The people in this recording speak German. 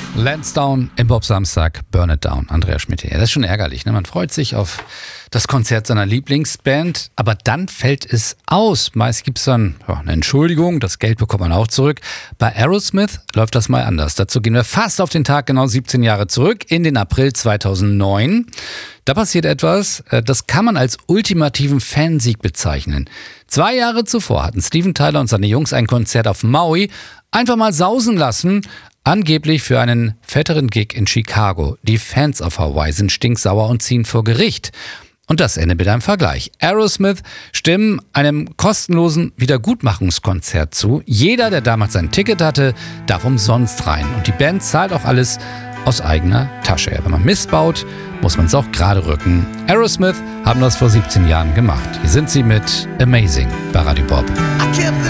Lansdowne im Bob Samstag, Burn It Down, Andreas Schmidt hier. Das ist schon ärgerlich, ne? Man freut sich auf das Konzert seiner Lieblingsband, aber dann fällt es aus. Meist gibt es dann eine Entschuldigung, das Geld bekommt man auch zurück. Bei Aerosmith läuft das mal anders. Dazu gehen wir fast auf den Tag genau 17 Jahre zurück, in den April 2009. Da passiert etwas, das kann man als ultimativen Fansieg bezeichnen. 2 Jahre zuvor hatten Steven Tyler und seine Jungs ein Konzert auf Maui einfach mal sausen lassen, angeblich für einen fetteren Gig in Chicago. Die Fans auf Hawaii sind stinksauer und ziehen vor Gericht. Und das endet mit einem Vergleich. Aerosmith stimmen einem kostenlosen Wiedergutmachungskonzert zu. Jeder, der damals ein Ticket hatte, darf umsonst rein. Und die Band zahlt auch alles aus eigener Tasche. Wenn man Mist baut, muss man es auch gerade rücken. Aerosmith haben das vor 17 Jahren gemacht. Hier sind sie mit Amazing bei Radio Bob.